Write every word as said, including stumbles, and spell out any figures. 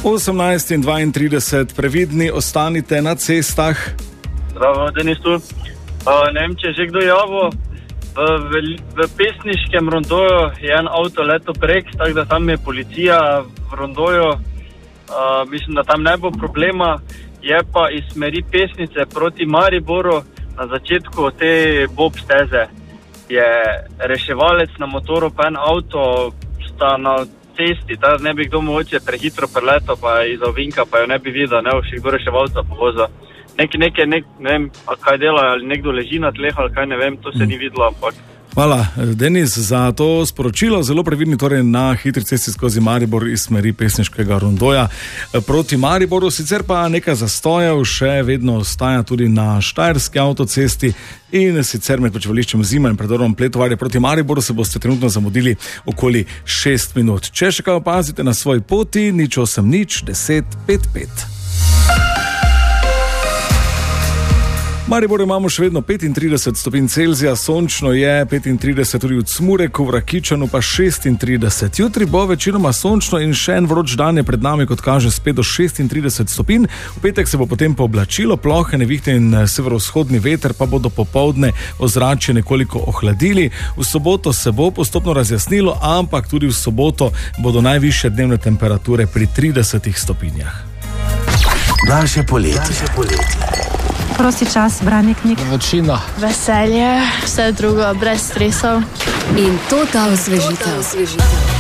osemnajst in dvaintrideset, previdni ostanite na cestah. Zdravo, Denis tu. Uh, ne vem, če že kdo javil, v, v, v Pesniškem rondoju je en avto leto prek, tako da tam je policija v rondoju. Uh, mislim, da tam ne bo problema. Je pa iz smeri Pesnice proti Mariboru na začetku te bob steze. Je reševalec na motoru, pa en avto sta na cesti, da ne bi kdo mogoče prehitro preleto, pa iz ovinka, pa jo ne bi videl, ne bo še kdo reševalca povoza. Nekaj, nekaj, nek, ne vem, kaj dela, ali nekdo leži na tleh, ali kaj, ne vem, to se ni videlo, ampak... Hvala, Denis, za to sporočilo. Zelo previdni torej na hitri cesti skozi Maribor iz smeri Pesniškega rondoja proti Mariboru. Sicer pa nekaj zastojev še vedno ostaja tudi na Štajerski avtocesti in sicer med počivališčem Zima in predorom Pletovarje proti Mariboru se boste trenutno zamudili okoli šest minut. Če še kaj opazite na svoji poti, nič osem nič deset pet pet. V Mariboru imamo še vedno petintrideset stopinj Celzija, sončno je, petintrideset tudi v Cmureku, v Rakičanu pa šestintrideset. Jutri bo večinoma sončno in še en vroč dan je pred nami, kot kaže, spet do šestintrideset stopinj. V petek se bo potem pooblačilo, plohe nevihte in severovzhodni veter pa bodo popoldne ozračje nekoliko ohladili. V soboto se bo postopno razjasnilo, ampak tudi v soboto bodo najvišje dnevne temperature pri tridesetih stopinjah. Naše poletje. Naše poletje. Prosti čas, branje knjig. Vročina. Veselje, vse drugo, brez stresov. In total osvežitev.